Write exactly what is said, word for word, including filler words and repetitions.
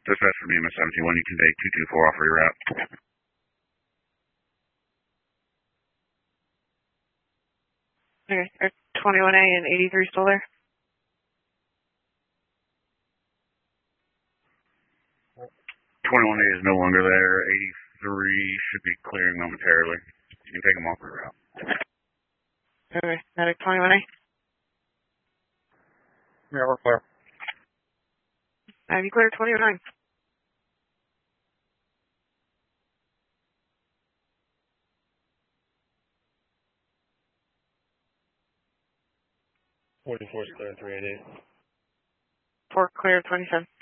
Dispatch from E M S seventy-one, you convey two two four off reroute. Okay, are twenty-one A and eighty-three still there? twenty-one A is no longer there. eighty-three should be clearing momentarily. You can take them off reroute. Okay, medic twenty-one A. Yeah, we're clear. Have you cleared twenty-nine? forty-four is clear, three eighty-eight. Four clear, twenty-seven.